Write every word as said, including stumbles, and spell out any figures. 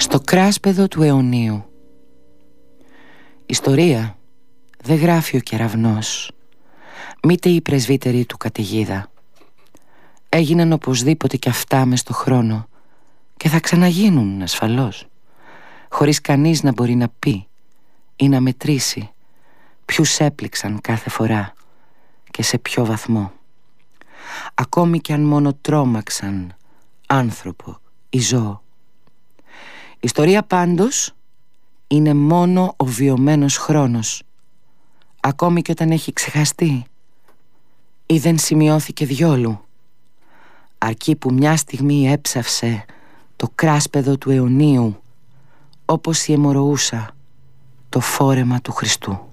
Στο κράσπεδο του αιωνίου. Ιστορία δεν γράφει ο κεραυνός, μήτε η πρεσβύτερη του καταιγίδα. Έγιναν οπωσδήποτε κι αυτά μες στο χρόνο και θα ξαναγίνουν ασφαλώς, χωρίς κανείς να μπορεί να πει ή να μετρήσει ποιους έπληξαν κάθε φορά και σε ποιο βαθμό. Ακόμη κι αν μόνο τρόμαξαν άνθρωπο ή ζώο. Η ιστορία πάντως είναι μόνο ο βιωμένος χρόνος, ακόμη και όταν έχει ξεχαστεί ή δεν σημειώθηκε διόλου, αρκεί που μια στιγμή έψαυσε το κράσπεδο του αιωνίου όπως η αιμορροούσα το φόρεμα του Χριστού.